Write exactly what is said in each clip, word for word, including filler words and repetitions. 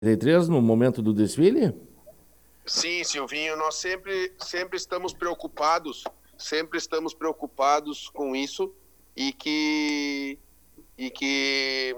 noventa e três no momento do desfile? Sim, Silvinho, nós sempre, sempre estamos preocupados, sempre estamos preocupados com isso e que, e que,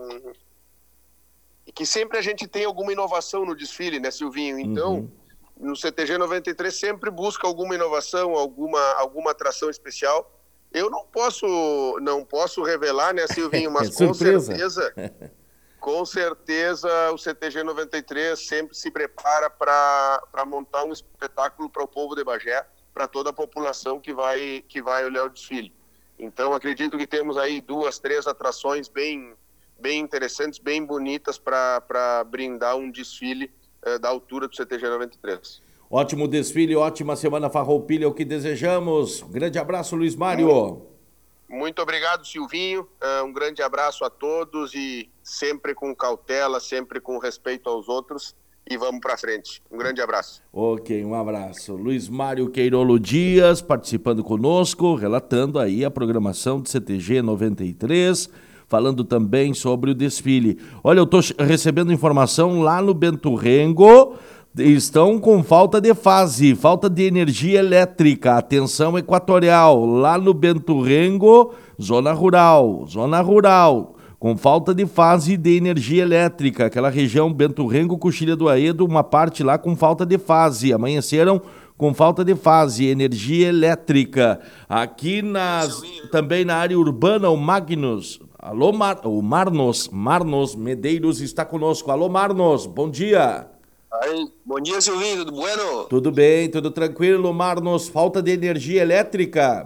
e que sempre a gente tem alguma inovação no desfile, né, Silvinho? Então, Uhum. no C T G noventa e três sempre busca alguma inovação, alguma, alguma atração especial. Eu não posso, não posso revelar, né, Silvinho, É mas com surpresa. certeza Com certeza, o C T G noventa e três sempre se prepara para montar um espetáculo para o povo de Bagé, para toda a população que vai, que vai olhar o desfile. Então, acredito que temos aí duas, três atrações bem, bem interessantes, bem bonitas para brindar um desfile eh, da altura do C T G noventa e três. Ótimo desfile, ótima semana farroupilha, é o que desejamos. Um grande abraço, Luiz Mário. Muito obrigado, Silvinho. Uh, um grande abraço a todos e sempre com cautela, sempre com respeito aos outros. E vamos para frente. Um grande abraço. Ok, um abraço. Luiz Mário Queirolo Dias participando conosco, relatando aí a programação do C T G noventa e três, falando também sobre o desfile. Olha, eu estou recebendo informação lá no Bento Rengo, estão com falta de fase, falta de energia elétrica, atenção equatorial, lá no Bento Rengo, zona rural, zona rural, com falta de fase de energia elétrica, aquela região Bento Rengo, Coxilha do Aedo, uma parte lá com falta de fase, amanheceram com falta de fase, energia elétrica. Aqui nas, também na área urbana, o Magnus, alô, Mar, o Marnos, Marnos Medeiros está conosco. Alô, Marnos, bom dia. Aí, bom dia, Silvinho, tudo bueno? Tudo bem, tudo tranquilo, Marnos? Falta de energia elétrica?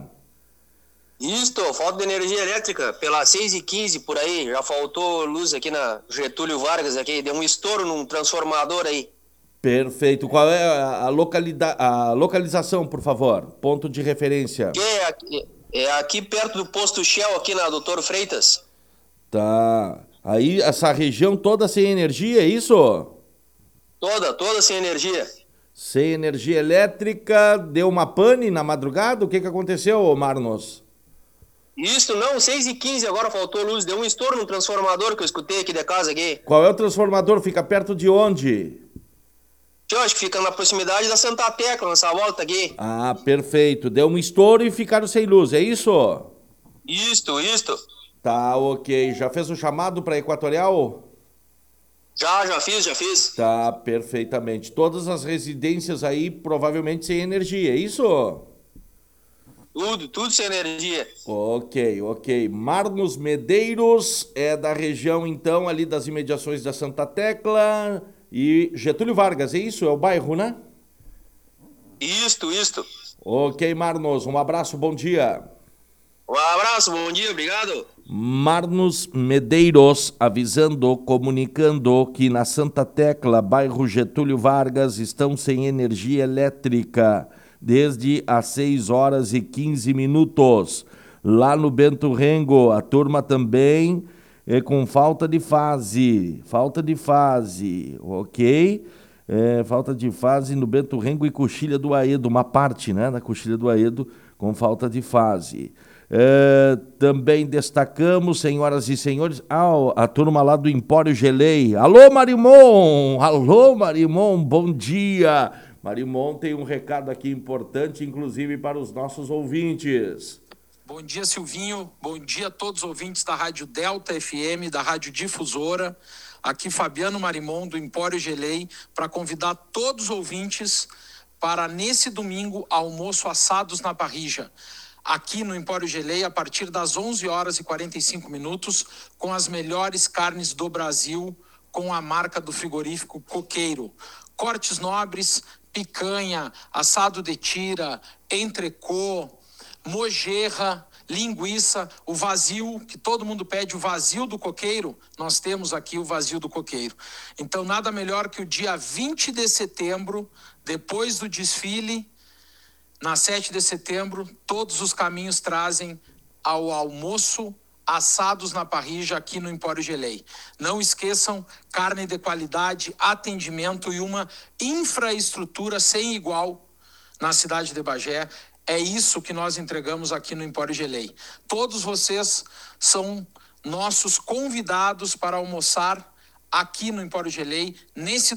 Isto, falta de energia elétrica, pelas seis e quinze por aí, já faltou luz aqui na Getúlio Vargas, aqui, deu um estouro num transformador aí. Perfeito. Qual é a, localida, a localização, por favor? Ponto de referência. Que é, aqui, é aqui perto do posto Shell, aqui na Doutor Freitas. Tá. Aí, essa região toda sem energia, é isso? Toda, toda sem energia. Sem energia elétrica, deu uma pane na madrugada? O que, que aconteceu, Marnos? Isso, não, seis e quinze agora faltou luz, deu um estouro no transformador que eu escutei aqui de casa aqui. Qual é o transformador? Fica perto de onde? Eu acho que fica na proximidade da Santa Tecla, nessa volta aqui. Ah, perfeito. Deu um estouro e ficaram sem luz, é isso? Isto, isto. Tá, ok. Já fez o chamado para Equatorial? Já, já fiz, já fiz. Tá, perfeitamente. Todas as residências aí provavelmente sem energia, é isso? Tudo, tudo sem energia. Ok, ok. Marnos Medeiros é da região, então, ali das imediações da Santa Tecla e Getúlio Vargas, é isso? É o bairro, né? Isto, isto. Ok, Marnos, um abraço, bom dia. Um abraço, bom dia, obrigado. Marnos Medeiros avisando, comunicando que na Santa Tecla, bairro Getúlio Vargas, estão sem energia elétrica desde as seis horas e quinze minutos. Lá no Bento Rengo, a turma também é com falta de fase, falta de fase, ok? É, falta de fase no Bento Rengo e Coxilha do Aedo, uma parte, né, da Coxilha do Aedo com falta de fase. É, também destacamos, senhoras e senhores, ah, a turma lá do Empório Gelei. Alô, Marimon! Alô, Marimon, bom dia! Marimon tem um recado aqui importante, inclusive para os nossos ouvintes. Bom dia, Silvinho. Bom dia a todos os ouvintes da Rádio Delta F M, da Rádio Difusora. Aqui Fabiano Marimon, do Empório Gelei, para convidar todos os ouvintes para, nesse domingo, almoço assados na parrija. Aqui no Empório Gelei, a partir das onze horas e quarenta e cinco minutos, com as melhores carnes do Brasil, com a marca do frigorífico Coqueiro. Cortes nobres, picanha, assado de tira, entrecô, mojerra, linguiça, o vazio, que todo mundo pede, o vazio do Coqueiro, nós temos aqui o vazio do Coqueiro. Então, nada melhor que o dia vinte de setembro, depois do desfile, na sete de setembro, todos os caminhos trazem ao almoço assados na parrija aqui no Empório Gelei. Não esqueçam, carne de qualidade, atendimento e uma infraestrutura sem igual na cidade de Bagé. É isso que nós entregamos aqui no Empório Gelei. Todos vocês são nossos convidados para almoçar aqui no Empório Gelei, nesse